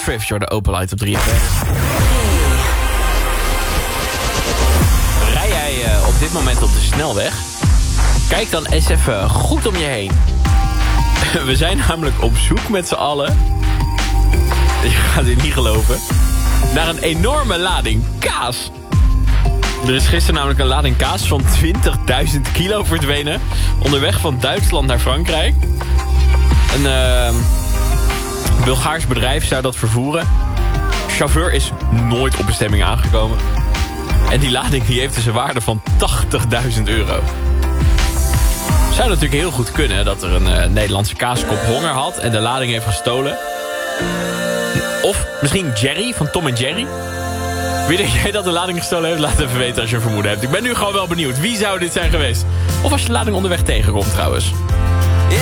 Swift, door de Open Light op 3FM. Rij jij op dit moment op de snelweg? Kijk dan eens even goed om je heen. We zijn namelijk op zoek met z'n allen... Je gaat dit niet geloven... naar een enorme lading kaas. Er is gisteren namelijk een lading kaas van 20.000 kilo verdwenen... onderweg van Duitsland naar Frankrijk. Een Bulgaars bedrijf zou dat vervoeren. Chauffeur is nooit op bestemming aangekomen. En die lading die heeft dus een waarde van €80.000. Zou natuurlijk heel goed kunnen dat er een Nederlandse kaaskop honger had... en de lading heeft gestolen. Of misschien Jerry van Tom en Jerry. Wie denk jij dat de lading gestolen heeft? Laat het even weten als je een vermoeden hebt. Ik ben nu gewoon wel benieuwd. Wie zou dit zijn geweest? Of als je de lading onderweg tegenkomt trouwens.